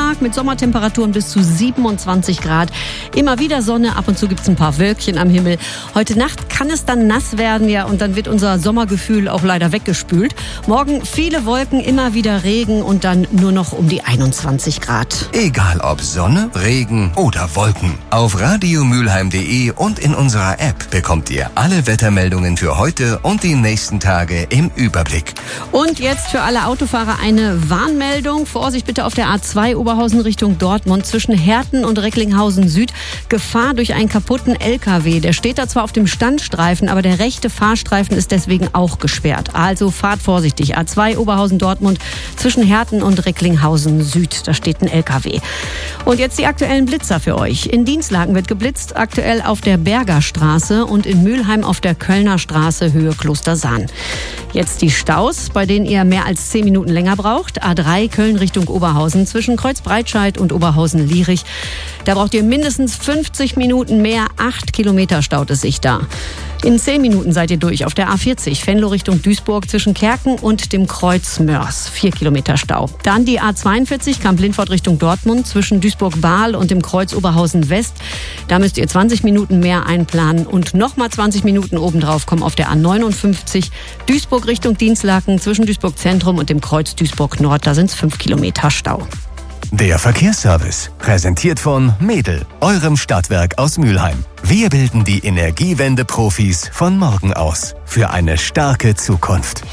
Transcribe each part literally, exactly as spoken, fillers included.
Sommertag mit Sommertemperaturen bis zu siebenundzwanzig Grad. Immer wieder Sonne, ab und zu gibt es ein paar Wölkchen am Himmel. Heute Nacht kann es dann nass werden, ja, und dann wird unser Sommergefühl auch leider weggespült. Morgen viele Wolken, immer wieder Regen und dann nur noch um die einundzwanzig Grad. Egal ob Sonne, Regen oder Wolken. Auf radiomülheim punkt de und in unserer App bekommt ihr alle Wettermeldungen für heute und die nächsten Tage im Überblick. Und jetzt für alle Autofahrer eine Warnmeldung. Vorsicht bitte auf der A zwei Oberhausen Richtung Dortmund zwischen Herten und Recklinghausen Süd. Gefahr durch einen kaputten L K W. Der steht da zwar auf dem Standstreifen, aber der rechte Fahrstreifen ist deswegen auch gesperrt. Also fahrt vorsichtig. A zwei Oberhausen Dortmund zwischen Herten und Recklinghausen Süd. Da steht ein L K W. Und jetzt die aktuellen Blitzer für euch. In Dienstlagen wird geblitzt, aktuell auf der Berger Straße und in Mülheim auf der Kölner Straße Höhe Klostersahn. Jetzt die Staus, bei denen ihr mehr als zehn Minuten länger braucht. A drei Köln Richtung Oberhausen zwischen Kreuzbreitscheid und Oberhausen-Lierich. Da braucht ihr mindestens fünfzig Minuten mehr. Acht Kilometer staut es sich da. In zehn Minuten seid ihr durch auf der A vierzig, Venlo Richtung Duisburg zwischen Kerken und dem Kreuz Mörs. Vier Kilometer Stau. Dann die A zweiundvierzig, Kamp-Lindfort Richtung Dortmund zwischen Duisburg-Bahl und dem Kreuz Oberhausen West. Da müsst ihr zwanzig Minuten mehr einplanen und nochmal zwanzig Minuten obendrauf kommen auf der A neunundfünfzig, Duisburg Richtung Dienstlaken zwischen Duisburg Zentrum und dem Kreuz Duisburg Nord. Da sind es fünf Kilometer Stau. Der Verkehrsservice, präsentiert von Medel, eurem Stadtwerk aus Mülheim. Wir bilden die Energiewende-Profis von morgen aus für eine starke Zukunft.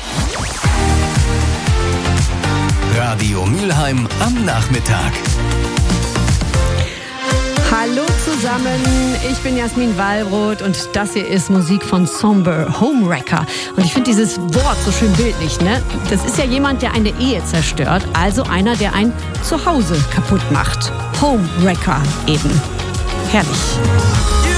Radio Mülheim am Nachmittag. Hallo zusammen, ich bin Jasmin Wallbrot und das hier ist Musik von Somber, Homewrecker. Und ich finde dieses Wort so schön bildlich, ne? Das ist ja jemand, der eine Ehe zerstört, also einer, der ein Zuhause kaputt macht. Homewrecker eben. Herrlich.